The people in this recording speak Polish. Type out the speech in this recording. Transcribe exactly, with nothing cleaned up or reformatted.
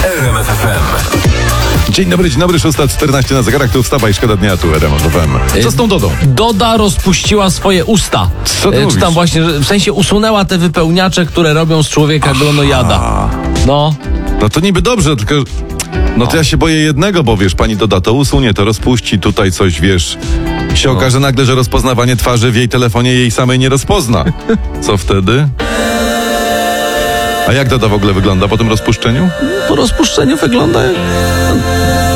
R M F F M. Dzień dobry, dzień dobry, szósta czternaście na zegarach, tu wstawaj, szkoda dnia, tu R M F F M. Co z tą Dodą? Doda rozpuściła swoje usta. Co ty E, mówisz? Czy tam właśnie, że w sensie usunęła te wypełniacze, które robią z człowieka glonojada. No. No to niby dobrze, tylko... No to ja się boję jednego, bo wiesz, pani Doda to usunie, to rozpuści tutaj coś, wiesz... Się okaże nagle, że rozpoznawanie twarzy w jej telefonie jej samej nie rozpozna. Co wtedy? A jak Doda w ogóle wygląda po tym rozpuszczeniu? Po rozpuszczeniu wygląda jak